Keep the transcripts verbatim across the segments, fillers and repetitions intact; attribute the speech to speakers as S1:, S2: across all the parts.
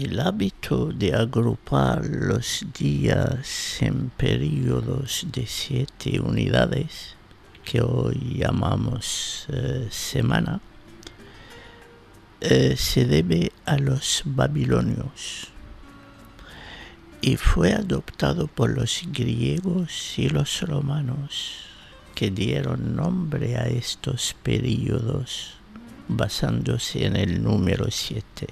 S1: El hábito de agrupar los días en periodos de siete unidades, que hoy llamamos eh, semana, eh, se debe a los babilonios y fue adoptado por los griegos y los romanos, que dieron nombre a estos periodos basándose en el número siete.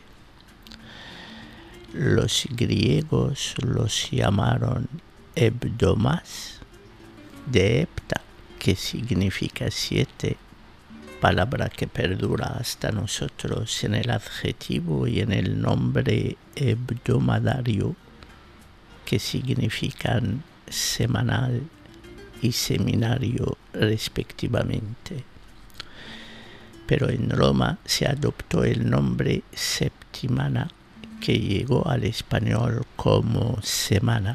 S1: Los griegos los llamaron hebdomás, de hepta, que significa siete, palabra que perdura hasta nosotros en el adjetivo y en el nombre hebdomadario, que significan semanal y seminario respectivamente. Pero en Roma se adoptó el nombre septimana, que llegó al español como semana.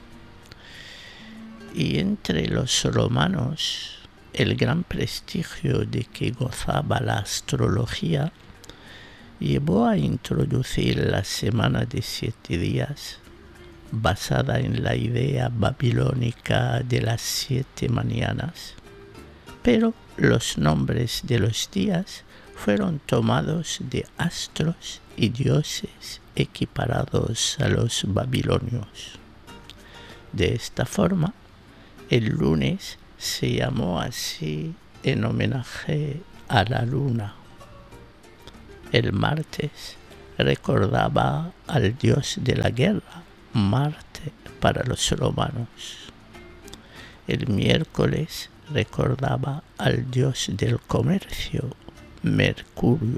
S1: Y entre los romanos, el gran prestigio de que gozaba la astrología llevó a introducir la semana de siete días, basada en la idea babilónica de las siete mañanas. Pero los nombres de los días fueron tomados de astros y dioses equiparados a los babilonios. De esta forma, el lunes se llamó así en homenaje a la luna. El martes recordaba al dios de la guerra, Marte, para los romanos. El miércoles recordaba al dios del comercio, Mercurio.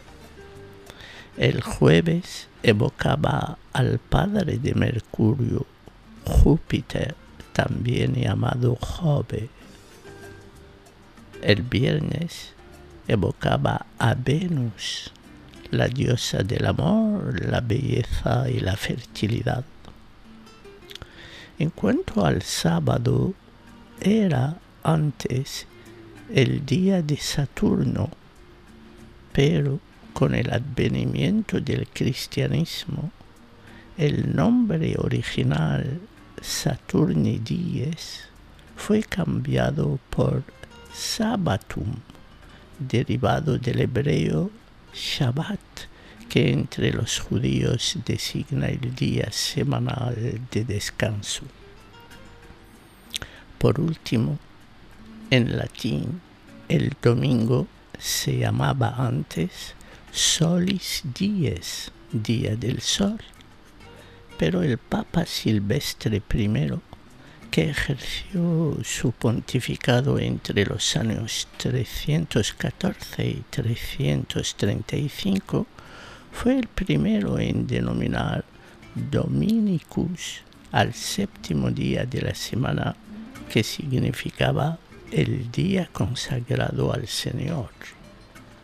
S1: El jueves evocaba al padre de Mercurio, Júpiter, también llamado Jove. El viernes evocaba a Venus, la diosa del amor, la belleza y la fertilidad. En cuanto al sábado, era antes el día de Saturno, pero con el advenimiento del cristianismo, el nombre original Saturni Dies fue cambiado por Sabbatum, derivado del hebreo Shabbat, que entre los judíos designa el día semanal de descanso. Por último, en latín, el domingo se llamaba antes Solis Dies, día del sol, pero el Papa Silvestre primero, que ejerció su pontificado entre los años trescientos catorce y trescientos treinta y cinco, fue el primero en denominar Dominicus al séptimo día de la semana, que significaba el día consagrado al Señor.